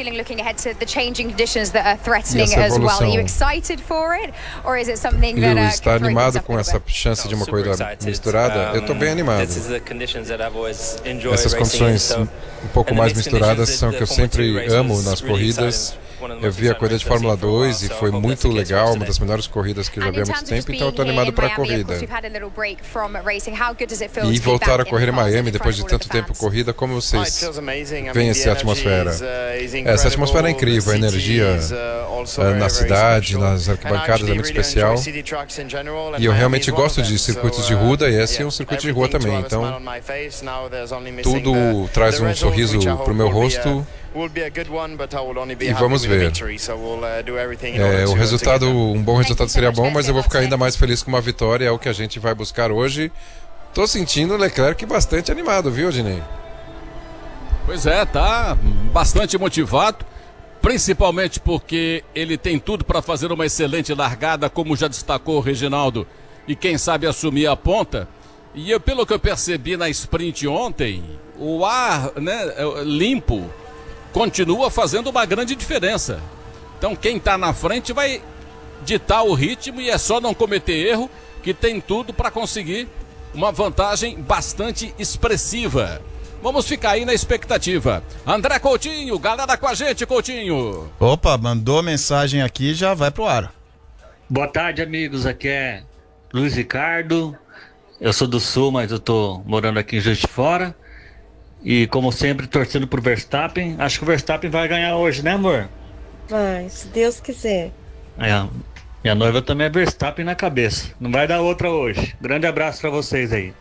feeling looking ahead to the changing conditions that are threatening as well? Are you excited for it, or is it something that Lewis está animado com essa chance de uma corrida misturada? Eu estou bem animado. Essas condições um pouco mais misturadas são o que eu sempre amo nas corridas. Eu vi a corrida de Fórmula 2 e foi muito legal, uma das melhores corridas que eu já vi há muito tempo, então eu estou animado para a corrida. E voltar a correr em Miami depois de tanto tempo corrida, como vocês veem essa atmosfera? Essa atmosfera é incrível, a energia na cidade, nas arquibancadas é muito especial. E eu realmente gosto de circuitos de rua e esse é um circuito de rua também, então tudo traz um sorriso para o meu rosto. E vamos ver. O resultado, um bom resultado seria bom, mas eu vou ficar ainda mais feliz com uma vitória, é o que a gente vai buscar hoje. Tô sentindo o Leclerc bastante animado, viu, Dinei? Pois é, tá bastante motivado, principalmente porque ele tem tudo para fazer uma excelente largada, como já destacou o Reginaldo, e quem sabe assumir a ponta. E pelo que eu percebi na sprint ontem, o ar, limpo continua fazendo uma grande diferença. Então quem está na frente vai ditar o ritmo e é só não cometer erro, que tem tudo para conseguir uma vantagem bastante expressiva. Vamos ficar aí na expectativa. André Coutinho, galera com a gente, Coutinho. Opa, mandou mensagem aqui, já vai pro ar. Boa tarde, amigos, aqui é Luiz Ricardo. Eu sou do Sul, mas eu tô morando aqui em Juiz de Fora. E como sempre, torcendo pro Verstappen. Acho que o Verstappen vai ganhar hoje, né, amor? Vai, se Deus quiser. Minha noiva também é Verstappen na cabeça. Não vai dar outra hoje. Grande abraço pra vocês aí.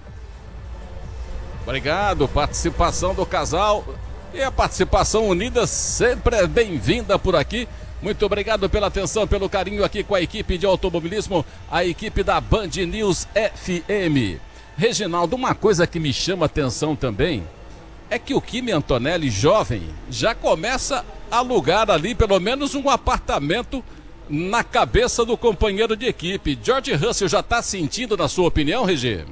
Obrigado, participação do casal. E a participação unida sempre é bem-vinda por aqui. Muito obrigado pela atenção, pelo carinho aqui com a equipe de automobilismo, a equipe da Band News FM. Reginaldo, uma coisa que me chama a atenção também é que o Kimi Antonelli, jovem, já começa a alugar ali pelo menos um apartamento na cabeça do companheiro de equipe. George Russell já está sentindo, na sua opinião, Regi?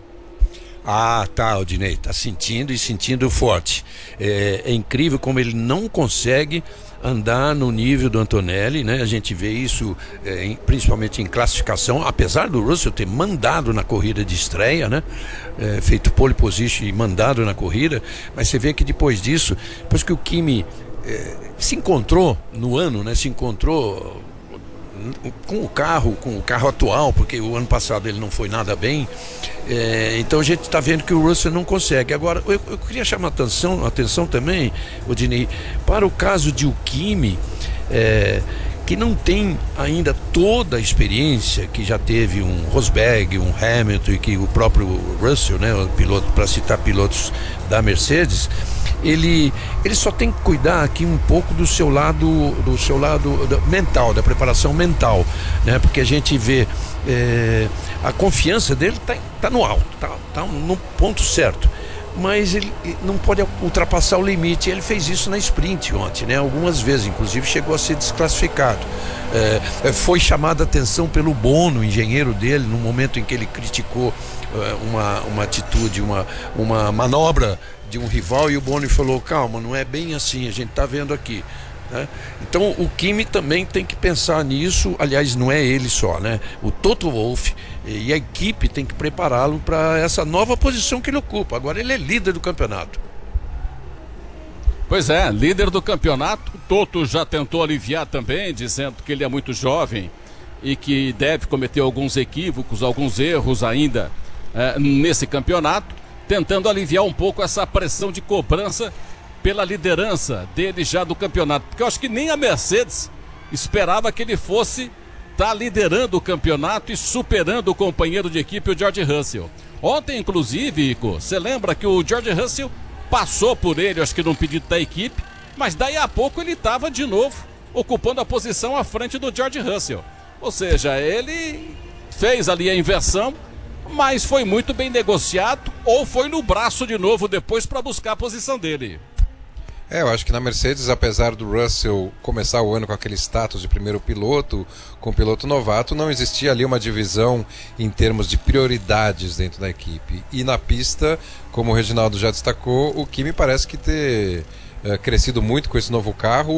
Tá, Aldinei, tá sentindo e sentindo forte. É incrível como ele não consegue andar no nível do Antonelli, né? A gente vê isso principalmente em classificação, apesar do Russell ter mandado na corrida de estreia, né? Feito pole position e mandado na corrida, mas você vê que depois disso, depois que o Kimi se encontrou no ano, né? Se encontrou com o carro atual, porque o ano passado ele não foi nada bem, então a gente está vendo que o Russell não consegue. Agora, eu queria chamar a atenção também, Odinei, para o caso de o Kimi, que não tem ainda toda a experiência que já teve um Rosberg, um Hamilton e que o próprio Russell, né, o piloto, para citar pilotos da Mercedes, ele só tem que cuidar aqui um pouco do seu lado mental, da preparação mental, né? Porque a gente vê a confiança dele tá no alto, tá no ponto certo, mas ele não pode ultrapassar o limite. Ele fez isso na sprint ontem, né? Algumas vezes, inclusive chegou a ser desclassificado. Foi chamada a atenção pelo Bono, o engenheiro dele, no momento em que ele criticou uma atitude, uma manobra de um rival, e o Bono falou: calma, não é bem assim, a gente está vendo aqui, né? Então o Kimi também tem que pensar nisso. Aliás, não é ele só, né? O Toto Wolff e a equipe tem que prepará-lo para essa nova posição que ele ocupa. Agora ele é líder do campeonato. Pois é, líder do campeonato. O Toto já tentou aliviar também, dizendo que ele é muito jovem e que deve cometer alguns equívocos, alguns erros ainda nesse campeonato, tentando aliviar um pouco essa pressão de cobrança pela liderança dele já do campeonato. Porque eu acho que nem a Mercedes esperava que ele fosse estar liderando o campeonato e superando o companheiro de equipe, o George Russell. Ontem, inclusive, Ico, você lembra que o George Russell passou por ele, acho que num pedido da equipe, mas daí a pouco ele estava de novo ocupando a posição à frente do George Russell. Ou seja, ele fez ali a inversão, mas foi muito bem negociado, ou foi no braço de novo depois para buscar a posição dele. Eu acho que na Mercedes, apesar do Russell começar o ano com aquele status de primeiro piloto, com piloto novato, não existia ali uma divisão em termos de prioridades dentro da equipe. E na pista, como o Reginaldo já destacou, o Kimi parece que ter crescido muito com esse novo carro.